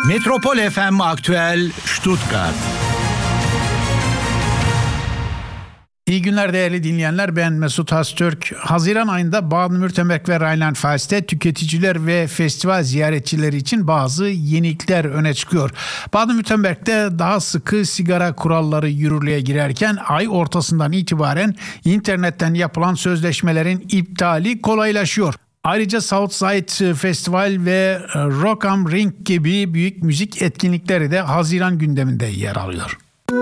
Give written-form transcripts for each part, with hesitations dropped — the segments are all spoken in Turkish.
Metropol FM Aktüel Stuttgart. İyi günler değerli dinleyenler, ben Mesut Hastürk. Haziran ayında Baden-Württemberg ve Rheinland-Pfalz'te tüketiciler ve festival ziyaretçileri için bazı yenilikler öne çıkıyor. Baden-Württemberg'te daha sıkı sigara kuralları yürürlüğe girerken ay ortasından itibaren internetten yapılan sözleşmelerin iptali kolaylaşıyor. Ayrıca Southside Festival ve Rock am Ring gibi büyük müzik etkinlikleri de Haziran gündeminde yer alıyor.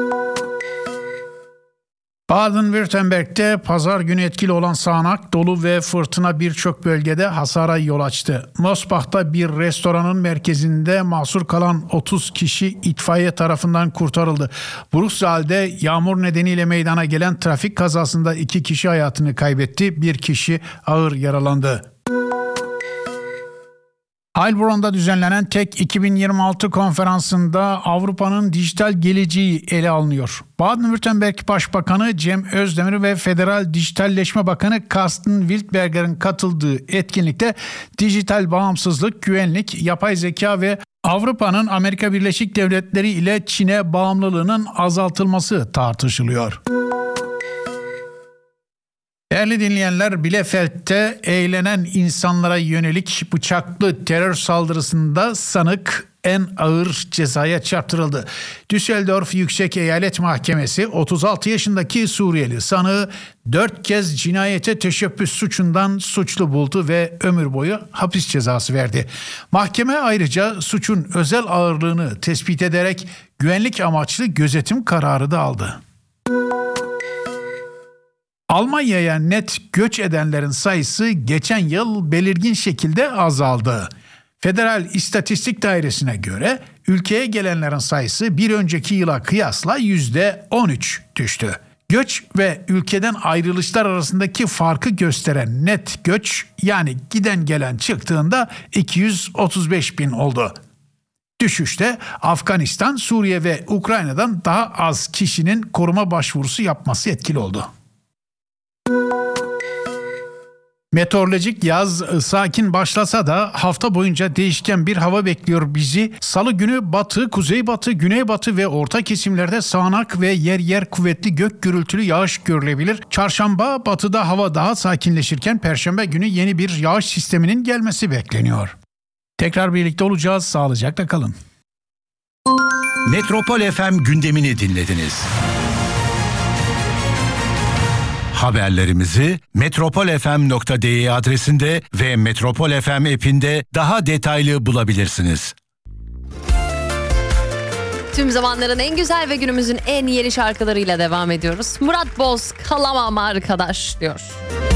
Baden-Württemberg'te pazar günü etkili olan sağanak, dolu ve fırtına birçok bölgede hasara yol açtı. Mosbach'ta bir restoranın merkezinde mahsur kalan 30 kişi itfaiye tarafından kurtarıldı. Bruxelles'de yağmur nedeniyle meydana gelen trafik kazasında 2 kişi hayatını kaybetti, 1 kişi ağır yaralandı. Heilbronn'da düzenlenen TEK 2026 konferansında Avrupa'nın dijital geleceği ele alınıyor. Baden-Württemberg Başbakanı Cem Özdemir ve Federal Dijitalleşme Bakanı Carsten Wildberger'in katıldığı etkinlikte dijital bağımsızlık, güvenlik, yapay zeka ve Avrupa'nın Amerika Birleşik Devletleri ile Çin'e bağımlılığının azaltılması tartışılıyor. Değerli dinleyenler, Bielefeld'te eğlenen insanlara yönelik bıçaklı terör saldırısında sanık en ağır cezaya çarptırıldı. Düsseldorf Yüksek Eyalet Mahkemesi 36 yaşındaki Suriyeli sanığı 4 kez cinayete teşebbüs suçundan suçlu buldu ve ömür boyu hapis cezası verdi. Mahkeme ayrıca suçun özel ağırlığını tespit ederek güvenlik amaçlı gözetim kararı da aldı. Almanya'ya net göç edenlerin sayısı geçen yıl belirgin şekilde azaldı. Federal İstatistik Dairesi'ne göre ülkeye gelenlerin sayısı bir önceki yıla kıyasla %13 düştü. Göç ve ülkeden ayrılışlar arasındaki farkı gösteren net göç, yani giden gelen çıktığında 235 bin oldu. Düşüşte Afganistan, Suriye ve Ukrayna'dan daha az kişinin koruma başvurusu yapması etkili oldu. Meteorolojik yaz sakin başlasa da hafta boyunca değişken bir hava bekliyor bizi. Salı günü batı, kuzeybatı, güneybatı ve orta kesimlerde sağanak ve yer yer kuvvetli gök gürültülü yağış görülebilir. Çarşamba batıda hava daha sakinleşirken perşembe günü yeni bir yağış sisteminin gelmesi bekleniyor. Tekrar birlikte olacağız. Sağlıcakla kalın. Metropol FM gündemini dinlediniz. Haberlerimizi metropolfm.de adresinde ve Metropol FM app'inde daha detaylı bulabilirsiniz. Tüm zamanların en güzel ve günümüzün en yeni şarkılarıyla devam ediyoruz. Murat Boz, kalamam arkadaş diyor.